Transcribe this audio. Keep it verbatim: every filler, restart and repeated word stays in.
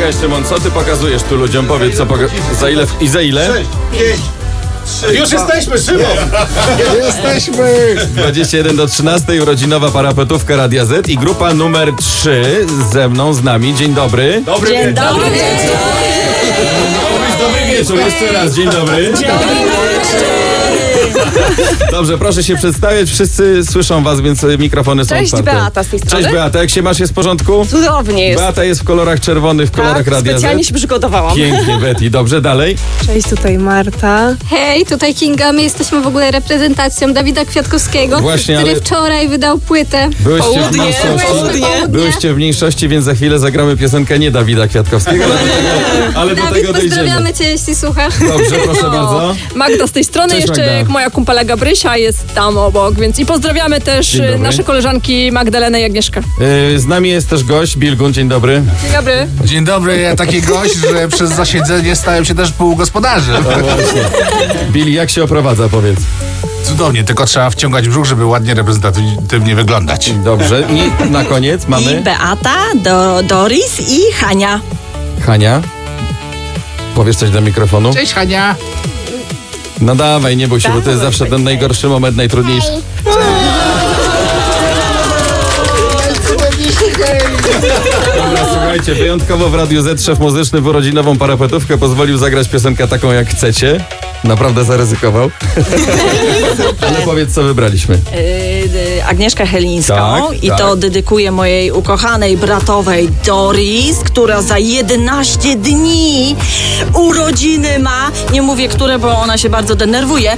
Czekaj, Szymon, co ty pokazujesz tu ludziom? Powiedz, co poka- za ile i za ile? sześć, pięć, trzy, Już jesteśmy, Szymon! Jesteśmy! dwadzieścia jeden do trzynastej, urodzinowa parapetówka Radia Z i grupa numer trzy ze mną, z nami. Dzień dobry. Dobry Dzień wieczór. dobry wieczór. Dobry wieczór, jeszcze raz, dzień dobry. Dobrze, proszę się przedstawiać, wszyscy słyszą was, więc mikrofony są Cześć, otwarte. Beata z tej strony. Cześć Beata, jak się masz, jest w porządku? Cudownie jest. Beata jest w kolorach czerwonych, w kolorach Tak, Radia specjalnie Z. się przygotowałam. Pięknie, Betty, dobrze, dalej. Cześć, tutaj Marta. Hej, tutaj Kinga, my jesteśmy w ogóle reprezentacją Dawida Kwiatkowskiego, Właśnie, który ale- wczoraj wydał płytę. Byłyście w Południe, mniejszości. południe. Byłyście w mniejszości, więc za chwilę zagramy piosenkę nie Dawida Kwiatkowskiego, ale do tego, ale do Dawid, tego dojdziemy. pozdrawiamy cię, jeśli słuchasz. Dobrze, proszę bardzo. Magda z tej strony, Cześć, jeszcze Magda. moja kumpela Gabrysia jest tam obok, więc i pozdrawiamy też Dzień dobry. nasze koleżanki Magdalenę i Agnieszkę. Yy, z nami jest też gość, Bilgun, dzień dobry. Dzień dobry. Dzień dobry, ja taki gość, że przez zasiedzenie stałem się też półgospodarzem. Billy, jak się oprowadza, powiedz. Cudownie, tylko trzeba wciągać brzuch, żeby ładnie reprezentatywnie wyglądać. Dobrze, i na koniec I mamy Beata, do, Doris i Hania. Hania. Powiesz coś do mikrofonu? Cześć Hania. No dawaj, nie bój się, bo to jest zawsze ten najgorszy moment, najtrudniejszy. Dobra, słuchajcie, wyjątkowo w Radiu Z szef muzyczny w urodzinową parapetówkę pozwolił zagrać piosenkę taką jak chcecie. Naprawdę zaryzykował. Ale powiedz, co wybraliśmy. Yy, Agnieszkę Helińską Tak, i tak. to dedykuję mojej ukochanej bratowej Doris, która za jedenaście dni urodziny ma. Nie mówię które, bo ona się bardzo denerwuje,